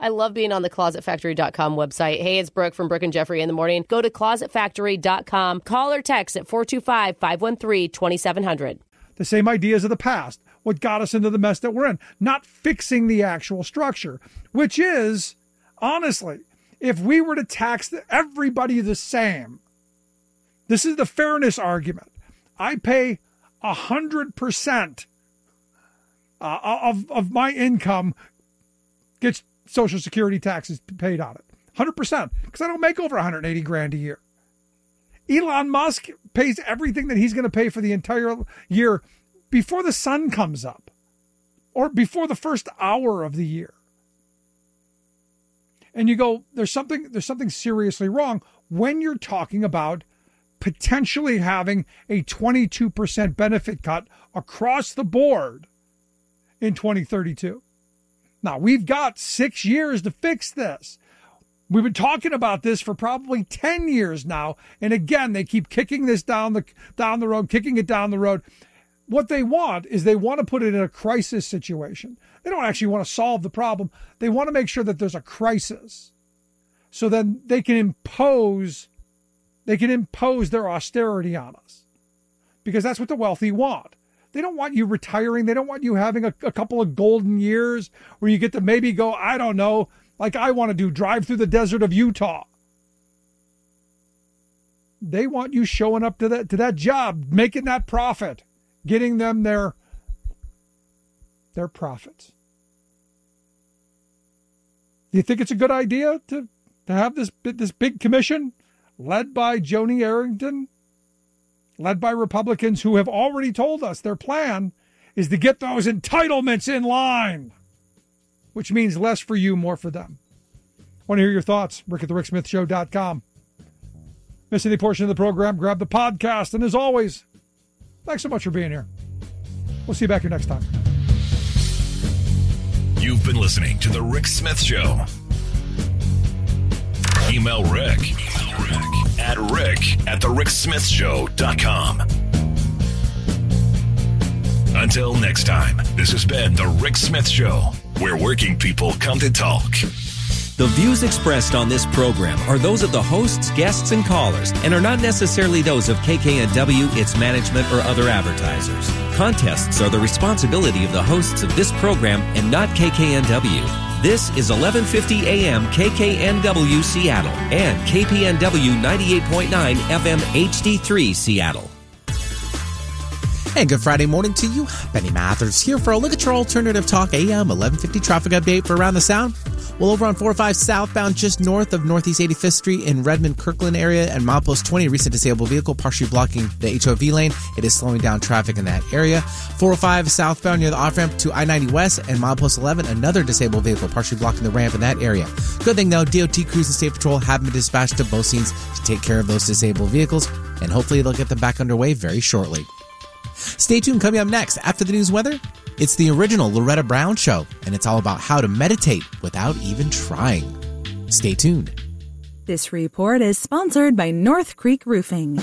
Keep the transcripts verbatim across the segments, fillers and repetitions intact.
I love being on the closet factory dot com website. Hey, it's Brooke from Brooke and Jeffrey in the morning. Go to closet factory dot com. Call or text at four two five, five one three, two seven zero zero. The same ideas of the past, what got us into the mess that we're in, not fixing the actual structure, which is, honestly, if we were to tax everybody the same, this is the fairness argument. I pay one hundred percent uh, of, of my income gets Social Security taxes paid on it. one hundred percent, because I don't make over one hundred eighty grand a year. Elon Musk pays everything that he's going to pay for the entire year before the sun comes up or before the first hour of the year. And you go, there's something, there's something seriously wrong when you're talking about potentially having a twenty-two percent benefit cut across the board in twenty thirty-two. Now, we've got six years to fix this. We've been talking about this for probably ten years now. And again, they keep kicking this down the down the road, kicking it down the road. What they want is they want to put it in a crisis situation. They don't actually want to solve the problem. They want to make sure that there's a crisis. So then they can impose, they can impose their austerity on us. Because that's what the wealthy want. They don't want you retiring. They don't want you having a, a couple of golden years where you get to maybe go, I don't know, like I want to do, drive through the desert of Utah. They want you showing up to that to that job, making that profit, getting them their, their profits. Do you think it's a good idea to, to have this, this big commission led by Joni Arrington, led by Republicans who have already told us their plan is to get those entitlements in line, which means less for you, more for them? Want to hear your thoughts? Rick at the Rick Smith Show dot com. Miss any portion of the program, grab the podcast. And as always, thanks so much for being here. We'll see you back here next time. You've been listening to The Rick Smith Show. Email Rick, Rick at Rick at the Rick Smith Show dot com. Until next time, this has been The Rick Smith Show, where working people come to talk. The views expressed on this program are those of the hosts, guests, and callers, and are not necessarily those of K K N W, its management, or other advertisers. Contests are the responsibility of the hosts of this program and not K K N W. This is eleven fifty A M K K N W Seattle and K P N W ninety-eight point nine F M H D three Seattle. And good Friday morning to you. Benny Mathers here for a look at your alternative talk A M eleven fifty traffic update for Around the Sound. Well, over on four oh five southbound, just north of Northeast eighty-fifth Street in Redmond, Kirkland area, and milepost twenty, recent disabled vehicle partially blocking the H O V lane. It is slowing down traffic in that area. four oh five southbound near the off-ramp to I ninety West and milepost eleven, another disabled vehicle partially blocking the ramp in that area. Good thing, though, D O T crews and State Patrol have been dispatched to both scenes to take care of those disabled vehicles, and hopefully they'll get them back underway very shortly. Stay tuned. Coming up next, after the news weather, it's the original Loretta Brown Show, and it's all about how to meditate without even trying. Stay tuned. This report is sponsored by North Creek Roofing.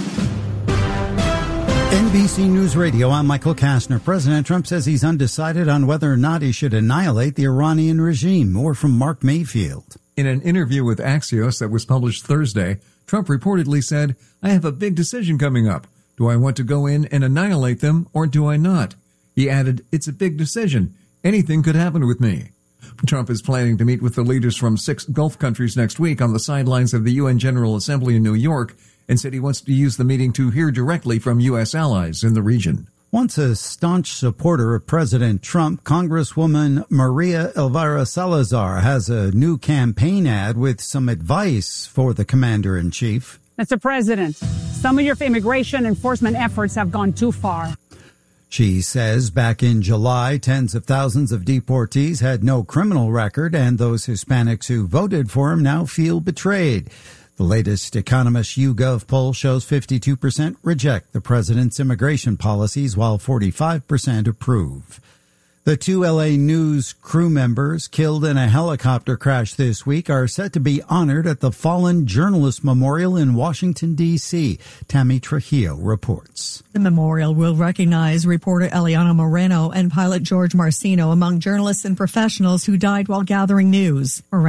N B C News Radio, I'm Michael Kastner. President Trump says he's undecided on whether or not he should annihilate the Iranian regime. More from Mark Mayfield. In an interview with Axios that was published Thursday, Trump reportedly said, I have a big decision coming up. Do I want to go in and annihilate them, or do I not? He added, it's a big decision. Anything could happen with me. Trump is planning to meet with the leaders from six Gulf countries next week on the sidelines of the U N General Assembly in New York, and said he wants to use the meeting to hear directly from U S allies in the region. Once a staunch supporter of President Trump, Congresswoman Maria Elvira Salazar has a new campaign ad with some advice for the commander-in-chief. Mister President, some of your immigration enforcement efforts have gone too far. She says back in July, tens of thousands of deportees had no criminal record, and those Hispanics who voted for him now feel betrayed. The latest Economist YouGov poll shows fifty-two percent reject the president's immigration policies, while forty-five percent approve. The two L A News crew members killed in a helicopter crash this week are set to be honored at the Fallen Journalist Memorial in Washington, D C Tammy Trujillo reports. The memorial will recognize reporter Eliana Moreno and pilot George Marcino among journalists and professionals who died while gathering news.